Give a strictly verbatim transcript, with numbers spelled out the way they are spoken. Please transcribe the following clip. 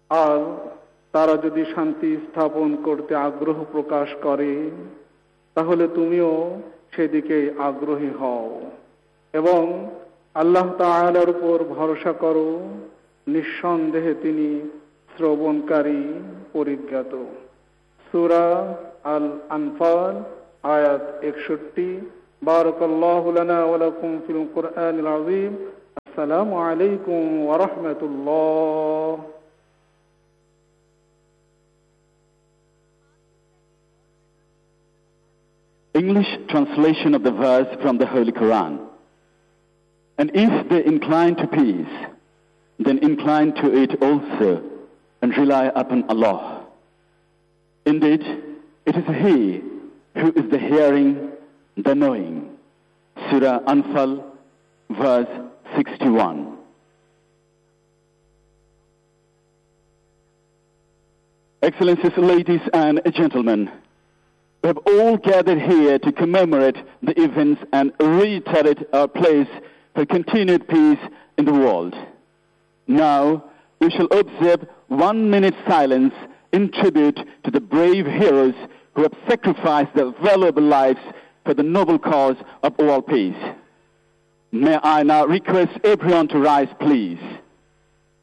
আর তারা যদি শান্তি স্থাপন করতে আগ্রহ প্রকাশ করে তাহলে তুমিও সেদিকে আগ্রহী হও এবং আল্লাহ তাআলার উপর ভরসা করো, নিঃসন্দেহে তিনি শ্রবণকারী পরিজ্ঞাত। সূরা আল আনফাল আয়াত একষট্টি। বারাকাল্লাহু লানা ওয়া লাকুম ফিল কুরআনিল আযীম। আসসালামু আলাইকুম ওয়া রাহমাতুল্লাহ। English translation of the verse from the Holy Quran. And if they incline to peace, then incline to it also, and rely upon Allah. Indeed, it is He who is the hearing, the knowing. Surah Anfal, verse sixty-one. Excellencies, ladies and gentlemen, we have all gathered here to commemorate the events and reiterate our place for continued peace in the world. Now, we shall observe one minute silence in tribute to the brave heroes who have sacrificed their valuable lives for the noble cause of world peace. May I now request everyone to rise, please.